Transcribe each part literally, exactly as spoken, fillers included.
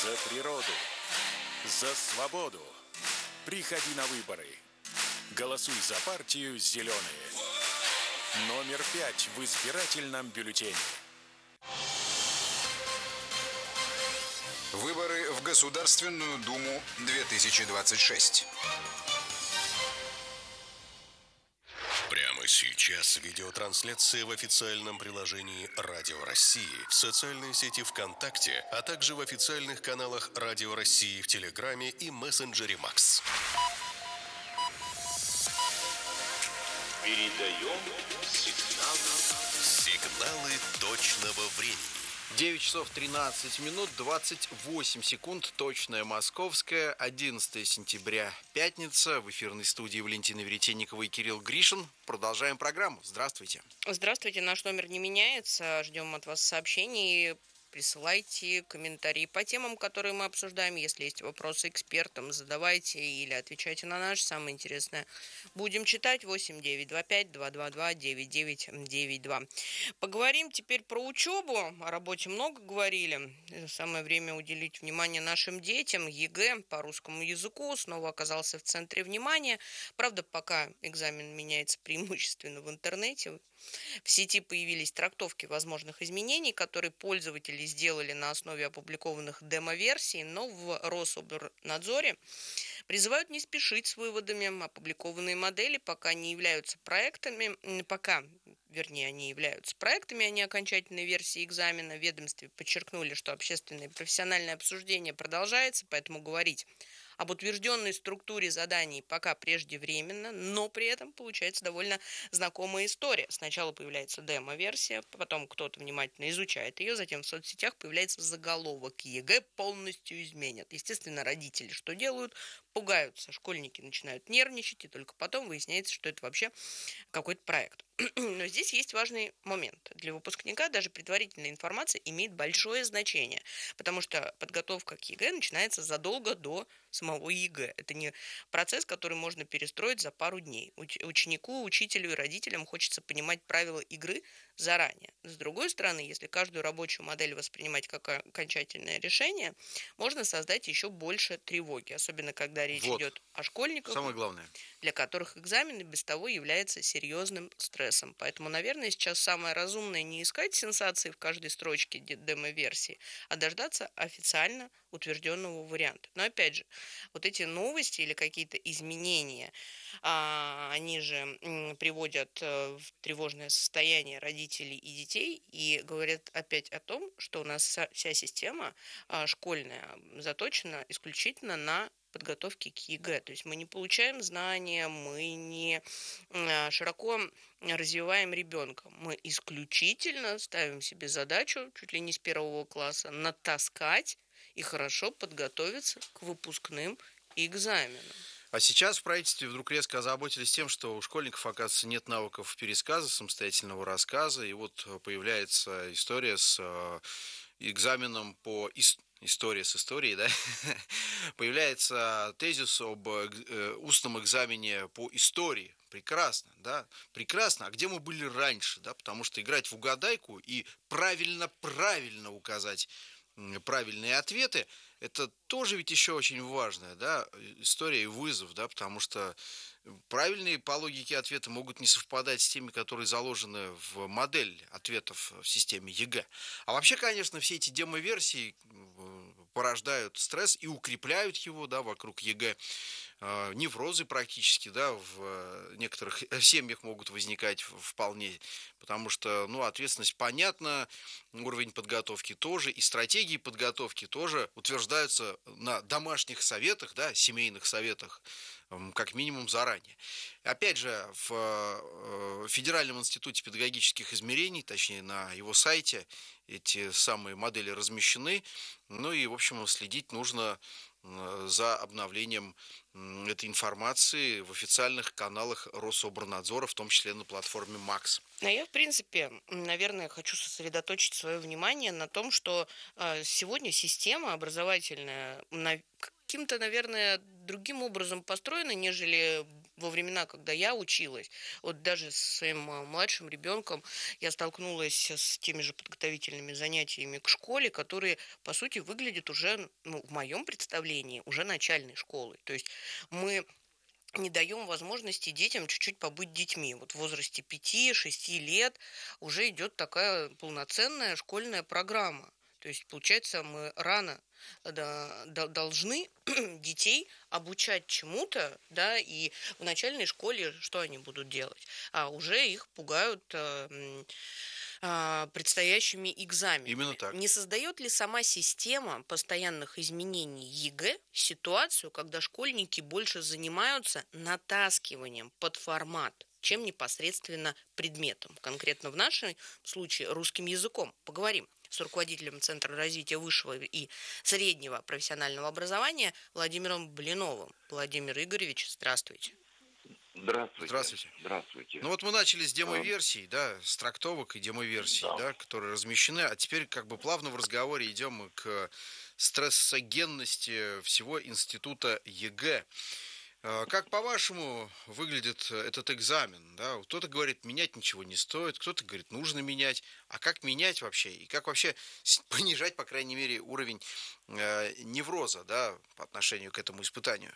За природу, за свободу. Приходи на выборы. Голосуй за партию «Зеленые». Номер пять в избирательном бюллетене. Выборы в Государственную Думу две тысячи двадцать шесть. Прямо сейчас видеотрансляция в официальном приложении «Радио России», в социальной сети ВКонтакте, а также в официальных каналах «Радио России» в Телеграме и мессенджере Макс. Передаем сигналы. Сигналы точного времени. девять часов тринадцать минут двадцать восемь секунд, точное московское, одиннадцатое сентября, пятница. В эфирной студии Валентина Веретенникова и Кирилл Гришин. Продолжаем программу. Здравствуйте. Здравствуйте, наш номер не меняется. Ждем от вас сообщений. Присылайте комментарии по темам, которые мы обсуждаем. Если есть вопросы экспертам, задавайте или отвечайте на наш. Самое интересное будем читать. восемь девять два пять два два два девять девять девять два. Поговорим теперь про учебу. О работе много говорили. Самое время уделить внимание нашим детям. ЕГЭ по русскому языку снова оказался в центре внимания. Правда, пока экзамен меняется преимущественно в интернете. В сети появились трактовки возможных изменений, которые пользователи сделали на основе опубликованных демо-версий, но в Рособорнадзоре призывают не спешить с выводами. Опубликованные модели пока не являются проектами, пока, вернее, они являются проектами, а не окончательной версии экзамена. В ведомстве подчеркнули, что общественное и профессиональное обсуждение продолжается, поэтому говорить об утвержденной структуре заданий пока преждевременно, но при этом получается довольно знакомая история. Сначала появляется демо-версия, потом кто-то внимательно изучает ее, затем в соцсетях появляется заголовок: ЕГЭ полностью изменят. Естественно, родители что делают? Пугаются, школьники начинают нервничать, и только потом выясняется, что это вообще какой-то проект. Но здесь есть важный момент. Для выпускника даже предварительная информация имеет большое значение, потому что подготовка к ЕГЭ начинается задолго до самого ЕГЭ. Это не процесс, который можно перестроить за пару дней. Уч- ученику, учителю и родителям хочется понимать правила игры заранее. С другой стороны, если каждую рабочую модель воспринимать как окончательное решение, можно создать еще больше тревоги, особенно когда речь Вот. идет о школьниках, Самое главное. для которых экзамен и без того является серьезным стрессом. Поэтому, наверное, сейчас самое разумное не искать сенсации в каждой строчке демо-версии, а дождаться официально утвержденного варианта. Но опять же, вот эти новости или какие-то изменения, а, они же м, приводят э, в тревожное состояние родителей и детей и говорят опять о том, что у нас вся, вся система а, школьная заточена исключительно на подготовки к ЕГЭ. То есть мы не получаем знания, мы не а, широко развиваем ребенка. Мы исключительно ставим себе задачу, чуть ли не с первого класса, натаскать и хорошо подготовиться к выпускным экзаменам. А сейчас в правительстве вдруг резко озаботились тем, что у школьников, оказывается, нет навыков пересказа, самостоятельного рассказа. И вот появляется история с э, экзаменом по ис- истории с историей, да? Появляется тезис об э, устном экзамене по истории. Прекрасно, да? Прекрасно. А где мы были раньше, да? Потому что играть в угадайку и правильно-правильно указать правильные ответы, это тоже ведь еще очень важная, да, история и вызов, да, потому что правильные по логике ответы могут не совпадать с теми, которые заложены в модель ответов в системе ЕГЭ. А вообще, конечно, все эти демо-версии порождают стресс и укрепляют его, да, вокруг ЕГЭ. Неврозы практически, да, в некоторых семьях могут возникать вполне, потому что, ну, ответственность понятна, уровень подготовки тоже, и стратегии подготовки тоже утверждаются на домашних советах, да, семейных советах, как минимум заранее. Опять же, в Федеральном институте педагогических измерений, точнее, на его сайте, эти самые модели размещены, ну и, в общем, следить нужно за обновлением этой информации в официальных каналах Рособорнадзора, в том числе на платформе Макс. А я, в принципе, наверное, хочу сосредоточить свое внимание на том, что сегодня система образовательная каким-то, наверное, другим образом построена, нежели во времена, когда я училась, вот даже с своим а, младшим ребенком я столкнулась с теми же подготовительными занятиями к школе, которые, по сути, выглядят уже, ну, в моем представлении, уже начальной школой. То есть мы не даем возможности детям чуть-чуть побыть детьми. Вот в возрасте пяти-шести лет уже идет такая полноценная школьная программа. То есть, получается, мы рано да, до- должны детей обучать чему-то, да, и в начальной школе что они будут делать? А уже их пугают э, м, а, предстоящими Именно экзаменами. так. Не создает ли сама система постоянных изменений ЕГЭ ситуацию, когда школьники больше занимаются натаскиванием под формат, чем непосредственно предметом? Конкретно в нашем случае русским языком. Поговорим с руководителем Центра развития высшего и среднего профессионального образования Владимиром Блиновым. Владимир Игоревич, здравствуйте. Здравствуйте. Здравствуйте. Здравствуйте. Ну вот мы начали с А, демо-версий, да, с трактовок и демо-версий, да. да, которые размещены, а теперь как бы плавно в разговоре идем мы к стрессогенности всего института ЕГЭ. Э, Как по-вашему выглядит этот экзамен? Да? Вот кто-то говорит, менять ничего не стоит, кто-то говорит, нужно менять. А как менять вообще? И как вообще с- понижать, по крайней мере, уровень э, невроза, да, по отношению к этому испытанию?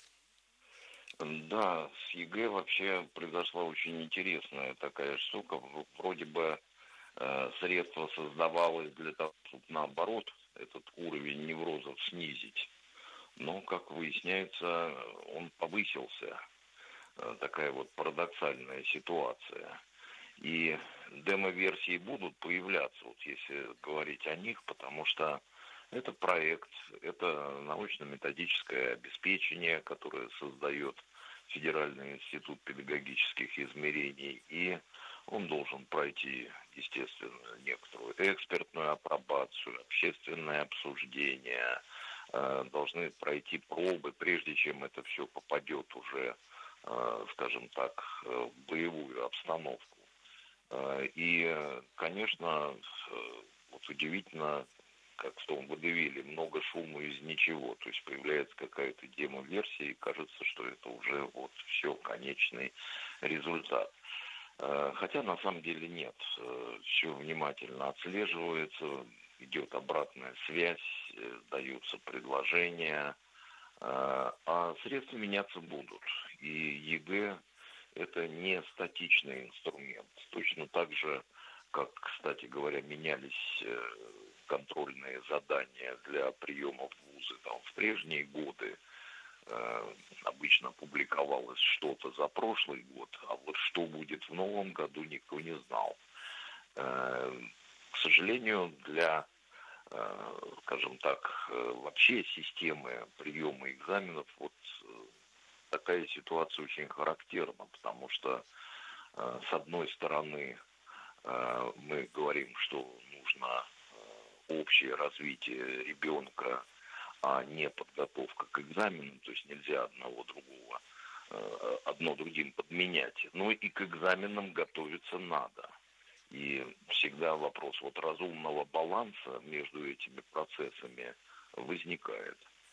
Да, с ЕГЭ вообще произошла очень интересная такая штука. В- Вроде бы э, средство создавалось для того, чтобы наоборот этот уровень неврозов снизить. Но, как выясняется, он повысился. Э, Такая вот парадоксальная ситуация. И демо-версии будут появляться, вот если говорить о них, потому что это проект, это научно-методическое обеспечение, которое создает Федеральный институт педагогических измерений, и он должен пройти, естественно, некоторую экспертную апробацию, общественное обсуждение, э, должны пройти пробы, прежде чем это все попадет уже, э, скажем так, э, в боевую обстановку. Э, И, э, конечно, э, вот удивительно, как в том водевиле, много шума из ничего. То есть появляется какая-то демо-версия, и кажется, что это уже вот все, конечный результат. Э, Хотя на самом деле нет. Все внимательно отслеживается, идет обратная связь, э, даются предложения, э, а средства меняться будут. И ЕГЭ это не статичный инструмент. Точно так же, как, кстати говоря, менялись э, контрольные задания для приема в вузы там, в прежние годы. Э, Обычно публиковалось что-то за прошлый год, а вот что будет в новом году, никто не знал. Э, К сожалению, для, э, скажем так, э, вообще системы приема экзаменов вот э, такая ситуация очень характерна, потому что, э, с одной стороны, э, мы говорим, что нужно э, общее развитие ребенка, а не подготовка к экзаменам, то есть нельзя одного другого, э, одно другим подменять. Но и к экзаменам готовиться надо. И всегда вопрос вот разумного баланса между этими процессами возникает.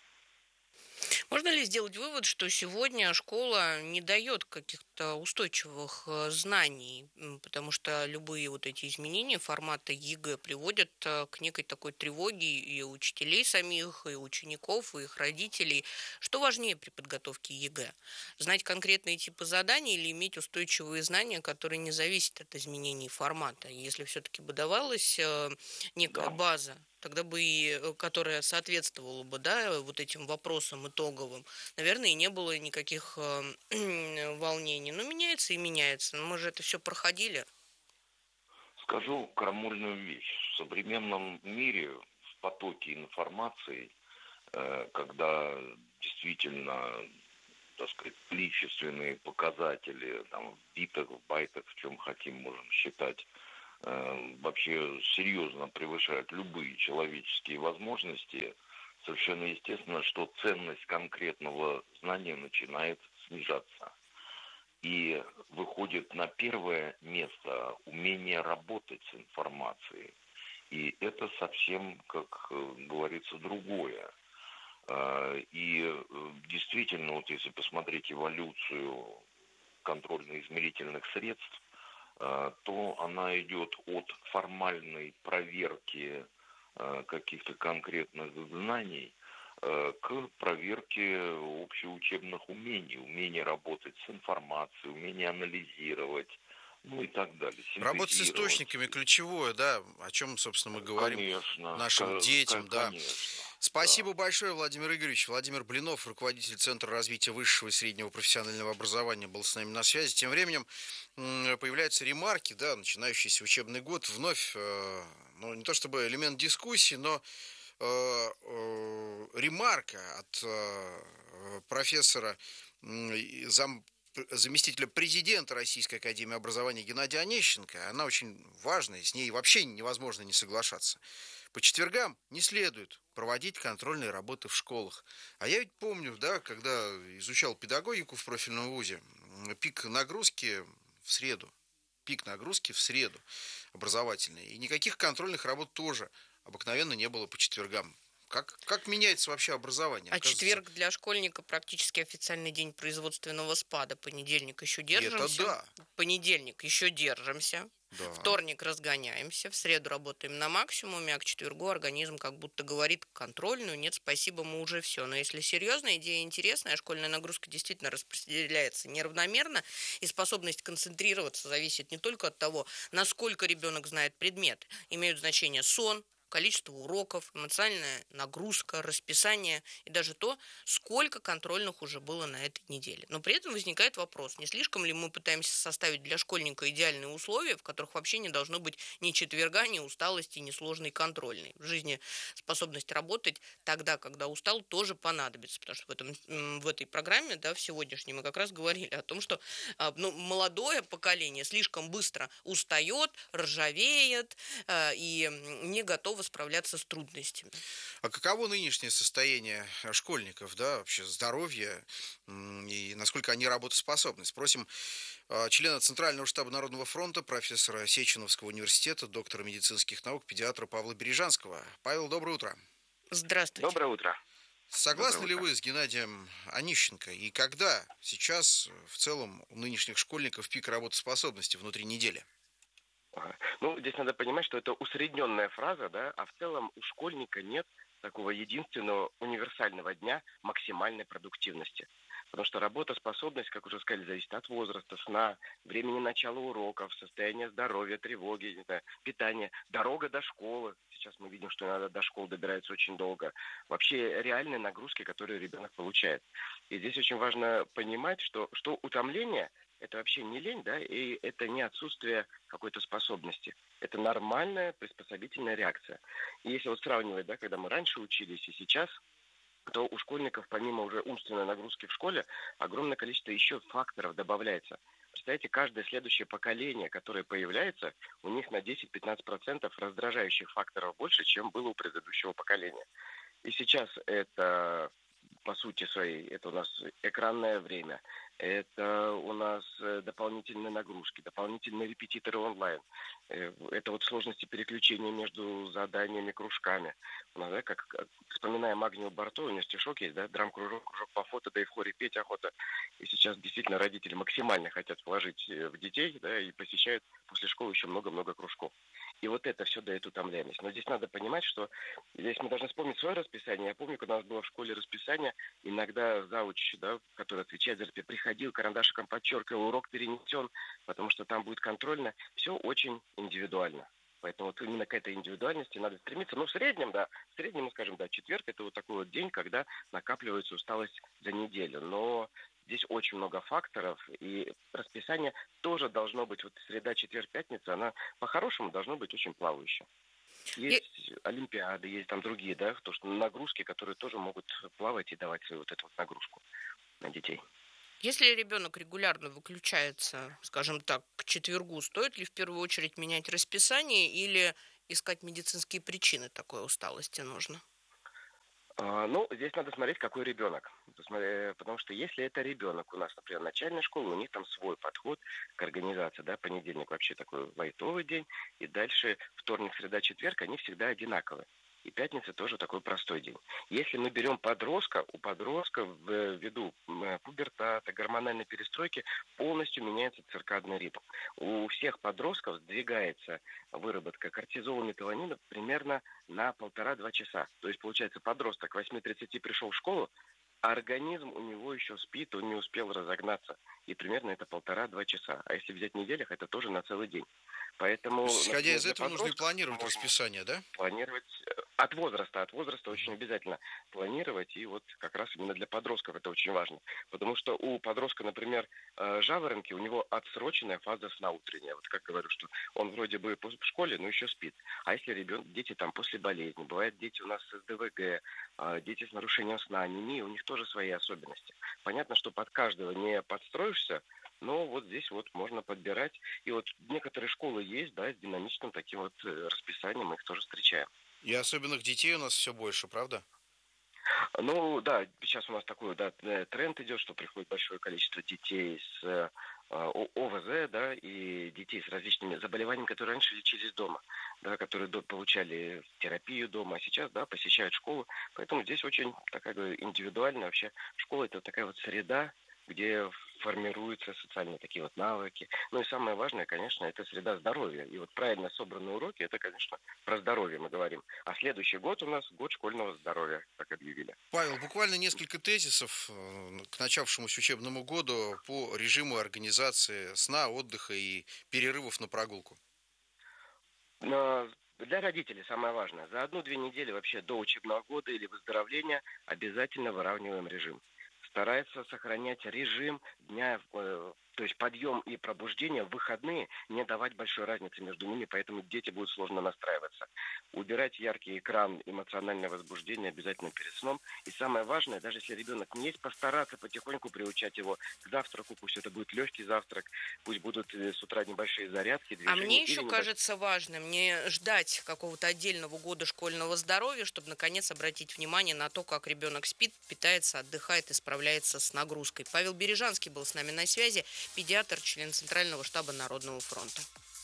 Можно ли сделать вывод, что сегодня школа не дает каких-то устойчивых э, знаний, М, потому что любые вот эти изменения формата ЕГЭ приводят э, к некой такой тревоге и у учителей самих, и у учеников, и их родителей. Что важнее при подготовке ЕГЭ? Знать конкретные типы заданий или иметь устойчивые знания, которые не зависят от изменений формата? Если все-таки бы давалась э, некая Да. база, тогда бы и, э, которая соответствовала бы, да, вот этим вопросам итоговым, наверное, и не было никаких э, волнений. Но меняется и меняется. Но мы же это все проходили. Скажу крамольную вещь. В современном мире, в потоке информации, э, когда действительно, так сказать, количественные показатели там, в битах, в байтах, в чем хотим, можем считать, э, вообще серьезно превышают любые человеческие возможности, совершенно естественно, что ценность конкретного знания начинает снижаться. И выходит на первое место умение работать с информацией. И это совсем, как э, говорится, другое. И действительно, вот если посмотреть эволюцию контрольно-измерительных средств, то она идет от формальной проверки каких-то конкретных знаний к проверке общеучебных умений, умения работать с информацией, умения анализировать, ну и так далее. Работа с источниками ключевое, да, о чем, собственно, мы говорим Конечно, нашим детям, да. конечно. Спасибо да. большое, Владимир Игоревич. Владимир Блинов, руководитель Центра развития высшего и среднего профессионального образования, был с нами на связи. Тем временем появляются ремарки, да, начинающийся учебный год, вновь, ну, не то чтобы элемент дискуссии, но э, э, ремарка от э, профессора, зам заместителя президента Российской академии образования Геннадия Онищенко. Она очень важная, с ней вообще невозможно не соглашаться. По четвергам не следует проводить контрольные работы в школах. А я ведь помню, да, когда изучал педагогику в профильном вузе, пик нагрузки в среду. Пик нагрузки в среду образовательный. И никаких контрольных работ тоже обыкновенно не было по четвергам. Как, как меняется вообще образование? А четверг для школьника практически официальный день производственного спада. Понедельник еще держимся. Это да. Понедельник еще держимся. Да. Вторник разгоняемся. В среду работаем на максимуме, а к четвергу организм как будто говорит контрольную. Нет, спасибо, мы уже все. Но если серьезно, идея интересная, школьная нагрузка действительно распределяется неравномерно, и способность концентрироваться зависит не только от того, насколько ребенок знает предмет. Имеют значение сон, количество уроков, эмоциональная нагрузка, расписание и даже то, сколько контрольных уже было на этой неделе. Но при этом возникает вопрос, не слишком ли мы пытаемся составить для школьника идеальные условия, в которых вообще не должно быть ни четверга, ни усталости, ни сложной контрольной. В жизни способность работать тогда, когда устал, тоже понадобится, потому что в, этом, в этой программе, да, в сегодняшней мы как раз говорили о том, что ну, молодое поколение слишком быстро устает, ржавеет и не готово справляться с трудностями. А каково нынешнее состояние школьников, да, вообще здоровье и насколько они работоспособны? Спросим члена Центрального штаба Народного фронта, профессора Сеченовского университета, доктора медицинских наук, педиатра Павла Бережанского. Павел, доброе утро. Здравствуйте. Доброе утро. Согласны доброе ли утро. вы с Геннадием Онищенко? И когда сейчас в целом у нынешних школьников пик работоспособности внутри недели? Ну, здесь надо понимать, что это усредненная фраза, да, а в целом у школьника нет такого единственного универсального дня максимальной продуктивности. Потому что работоспособность, как уже сказали, зависит от возраста, сна, времени начала уроков, состояния здоровья, тревоги, не знаю, питания, дорога до школы. Сейчас мы видим, что иногда до школы добирается очень долго. Вообще реальные нагрузки, которые ребенок получает. И здесь очень важно понимать, что, что утомление – это вообще не лень, да, и это не отсутствие какой-то способности. Это нормальная приспособительная реакция. И если вот сравнивать, да, когда мы раньше учились и сейчас, то у школьников помимо уже умственной нагрузки в школе огромное количество еще факторов добавляется. Представляете, каждое следующее поколение, которое появляется, у них на десять-пятнадцать процентов раздражающих факторов больше, чем было у предыдущего поколения. И сейчас это, по сути своей, это у нас экранное время, это у нас дополнительные нагрузки, дополнительные репетиторы онлайн. Это вот сложности переключения между заданиями, кружками. У нас, да, как, как вспоминая Магнию Барто, у него стишок есть, да, драм-кружок, кружок по фото, да и в хоре петь охота. И сейчас действительно родители максимально хотят вложить в детей, да, и посещают после школы еще много-много кружков. И вот это все дает утомляемость. Но здесь надо понимать, что здесь мы должны вспомнить свое расписание. Я помню, когда у нас было в школе расписание, иногда завуч, да, который отвечает за расписание, приходил, карандашиком подчеркивал, урок перенесен, потому что там будет контрольно. Все очень индивидуально. Поэтому вот именно к этой индивидуальности надо стремиться. Ну, в среднем, да, в среднем, мы скажем, да, четверг – это вот такой вот день, когда накапливается усталость за неделю. Но здесь очень много факторов, и расписание тоже должно быть, вот среда, четверг, пятница, она по-хорошему должно быть очень плавающая. Есть и... олимпиады, есть там другие, да, то, что нагрузки, которые тоже могут плавать и давать свою вот эту вот нагрузку на детей. Если ребенок регулярно выключается, скажем так, к четвергу, стоит ли в первую очередь менять расписание или искать медицинские причины такой усталости нужно? А, ну, здесь надо смотреть, какой ребенок. Потому что если это ребенок, у нас, например, начальная школа, у них там свой подход к организации, да, понедельник вообще такой лайтовый день, и дальше вторник, среда, четверг, они всегда одинаковые. и пятница тоже такой простой день. Если мы берем подростка, у подростка ввиду пубертата, гормональной перестройки полностью меняется циркадный ритм. У всех подростков сдвигается выработка кортизола, мелатонина примерно на полтора-два часа. То есть, получается, подросток к восьми тридцати пришел в школу, а организм у него еще спит, он не успел разогнаться. И примерно это полтора-два часа. А если взять в неделях, это тоже на целый день. Поэтому, исходя например, из этого нужно и планировать можно расписание, да? планировать от возраста. От возраста очень обязательно планировать. И вот как раз именно для подростков это очень важно. Потому что у подростка, например, жаворонки, у него отсроченная фаза сна утренняя. Вот как говорю, что он вроде бы в школе, но еще спит. А если ребенок, дети там после болезни, бывают дети у нас с ДВГ, дети с нарушением сна, анемия, у них тоже свои особенности. Понятно, что под каждого не подстроишься, но вот здесь вот можно подбирать. И вот некоторые школы есть, да, с динамичным таким вот расписанием, мы их тоже встречаем. И особенных детей у нас все больше, правда? Ну, да, сейчас у нас такой, да, тренд идет, что приходит большое количество детей с ОВЗ, да, и детей с различными заболеваниями, которые раньше лечились дома, да, которые получали терапию дома, а сейчас, да, посещают школу. Поэтому здесь очень такая индивидуальная вообще школа, это такая вот среда, где формируются социальные такие вот навыки. Ну и самое важное, конечно, это среда здоровья. И вот правильно собранные уроки, это, конечно, про здоровье мы говорим. А следующий год у нас год школьного здоровья, как объявили. Павел, буквально несколько тезисов к начавшемуся учебному году по режиму организации сна, отдыха и перерывов на прогулку. Но для родителей самое важное. За одну-две недели вообще до учебного года или выздоровления обязательно выравниваем режим. Старается сохранять режим дня, э, то есть подъем и пробуждение в выходные, не давать большой разницы между ними, поэтому дети будут сложно настраиваться. Убирать яркий экран, эмоциональное возбуждение обязательно перед сном. И самое важное, даже если ребенок не есть, постараться потихоньку приучать его к завтраку, пусть это будет легкий завтрак, пусть будут с утра небольшие зарядки, движения. А мне еще небольш... кажется важным не ждать какого-то отдельного года школьного здоровья, чтобы наконец обратить внимание на то, как ребенок спит, питается, отдыхает и справляется с нагрузкой. Павел Бережанский был с нами на связи, педиатр, член Центрального штаба Народного фронта.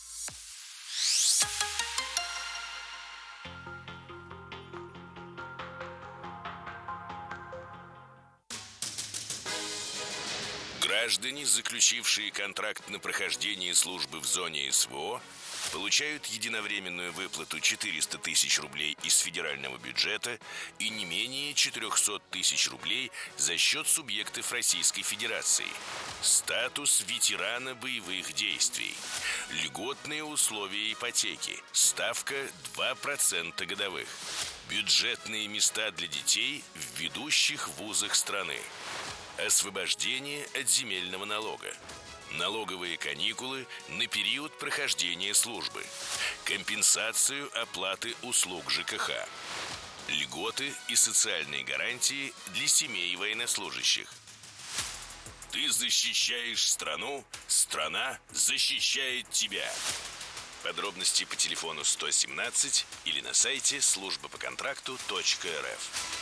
Граждане, заключившие контракт на прохождение службы в зоне СВО, получают единовременную выплату четыреста тысяч рублей из федерального бюджета и не менее четыреста тысяч рублей за счет субъектов Российской Федерации. Статус ветерана боевых действий. Льготные условия ипотеки. Ставка два процента годовых. Бюджетные места для детей в ведущих вузах страны. Освобождение от земельного налога. Налоговые каникулы на период прохождения службы. Компенсацию оплаты услуг ЖКХ. Льготы и социальные гарантии для семей военнослужащих. Ты защищаешь страну, страна защищает тебя. Подробности по телефону сто семнадцать или на сайте служба по контракту точка эр эф.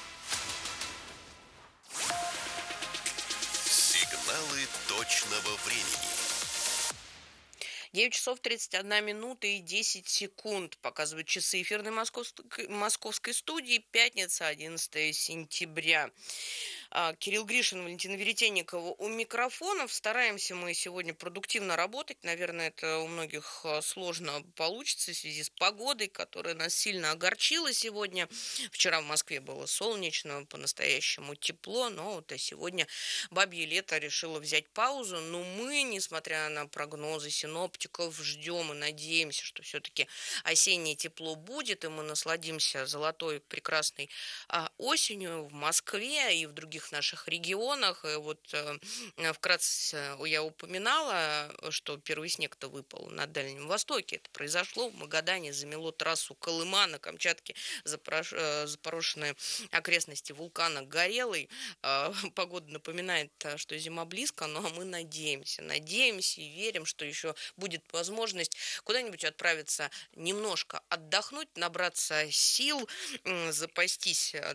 Сигналы точного времени. девять часов тридцать одна минута и десять секунд показывают часы эфирной московской, московской студии. Пятница, одиннадцатое сентября. Кирилл Гришин, Валентина Веретенникова у микрофонов. Стараемся мы сегодня продуктивно работать. Наверное, это у многих сложно получится в связи с погодой, которая нас сильно огорчила сегодня. Вчера в Москве было солнечно, по-настоящему тепло, но вот а сегодня бабье лето решило взять паузу. Но мы, несмотря на прогнозы синоптиков, ждем и надеемся, что все-таки осеннее тепло будет, и мы насладимся золотой прекрасной осенью в Москве и в других наших регионах. И вот э, вкратце я упоминала, что первый снег-то выпал на Дальнем Востоке. Это произошло в Магадане, замело трассу Колыма, на Камчатке запорош... запорошенные окрестности вулкана Горелый. Э, погода напоминает, что зима близко, но мы надеемся, надеемся и верим, что еще будет возможность куда-нибудь отправиться немножко отдохнуть, набраться сил, запастись